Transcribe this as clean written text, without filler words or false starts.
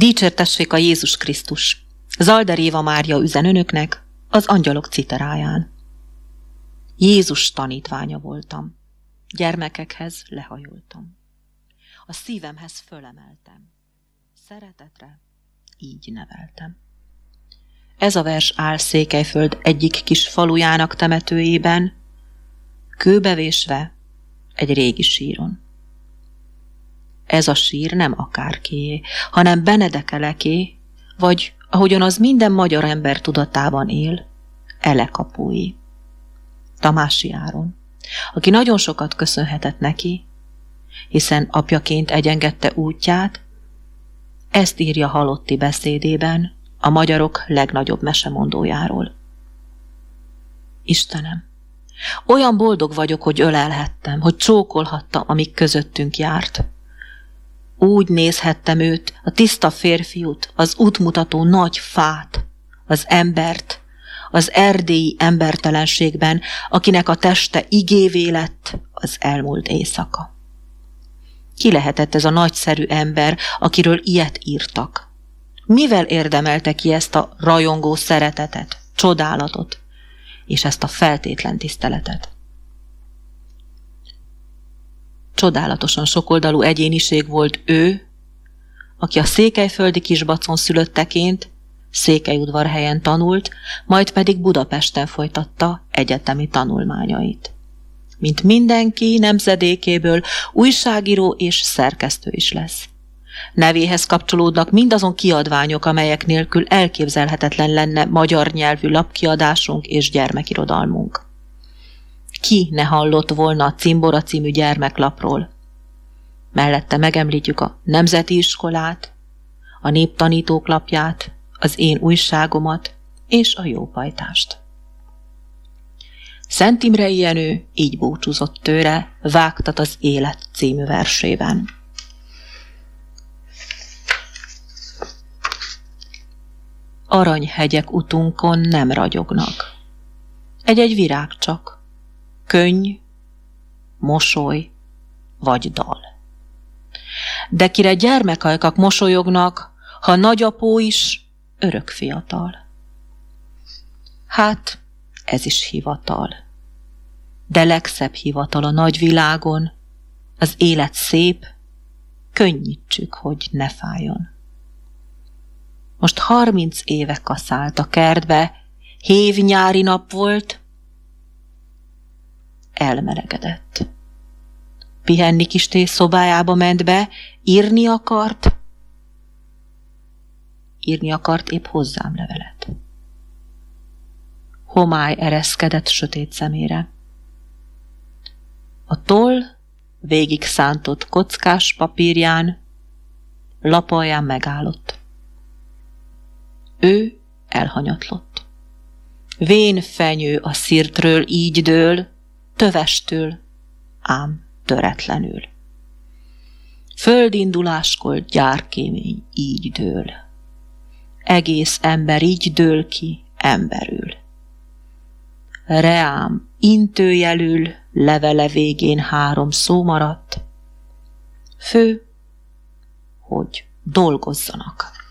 Dicsértessék a Jézus Krisztus! Zalder Éva Mária üzen önöknek az angyalok citeráján. Jézus tanítványa voltam. Gyermekekhez lehajoltam. A szívemhez fölemeltem. Szeretetre így neveltem. Ez a vers áll Székelyföld egyik kis falujának temetőjében, kőbevésve egy régi síron. Ez a sír nem akárkié, hanem Benedekeleké, vagy ahogyan az minden magyar ember tudatában él, Elekapói. Tamási Áron, aki nagyon sokat köszönhetett neki, hiszen apjaként egyengedte útját, ezt írja halotti beszédében a magyarok legnagyobb mesemondójáról. Istenem, olyan boldog vagyok, hogy ölelhettem, hogy csókolhattam, amíg közöttünk járt. Úgy nézhettem őt, a tiszta férfiút, az útmutató nagy fát, az embert, az erdélyi embertelenségben, akinek a teste igévé lett az elmúlt éjszaka. Ki lehetett ez a nagyszerű ember, akiről ilyet írtak? Mivel érdemelte ki ezt a rajongó szeretetet, csodálatot, és ezt a feltétlen tiszteletet? Csodálatosan sokoldalú egyéniség volt ő, aki a székelyföldi Kisbacon szülötteként Székelyudvarhelyen tanult, majd pedig Budapesten folytatta egyetemi tanulmányait. Mint mindenki nemzedékéből újságíró és szerkesztő is lesz. Nevéhez kapcsolódnak mindazon kiadványok, amelyek nélkül elképzelhetetlen lenne magyar nyelvű lapkiadásunk és gyermekirodalmunk. Ki ne hallott volna a Cimbora című gyermeklapról? Mellette megemlítjük a Nemzeti Iskolát, a Néptanítók lapját, az Én újságomat és a Jópajtást. Szent Imrei Jenő így búcsúzott tőle Vágtat az élet című versében. Aranyhegyek utunkon nem ragyognak. Egy-egy virág csak, könny, mosoly vagy dal. De kire gyermekajkak mosolyognak, ha nagyapó is örök fiatal. Hát, ez is hivatal. De legszebb hivatal a nagyvilágon, az élet szép, könnyítsük, hogy ne fájjon. Most 30 éve kaszált a kertbe, hév nyári nap volt, elmelegedett. Pihenni Kisté szobájába ment be, írni akart épp hozzám levelet. Homály ereszkedett sötét szemére. A toll végig szántott kockás papírján, lapalján megállott. Ő elhanyatlott. Vén fenyő a szirtről így dől, tövestől, ám töretlenül. Földinduláskor gyárkémény így dől. Egész ember így dől ki emberül. Reám intőjelül levele végén 3 szó maradt. Fő, hogy dolgozzanak.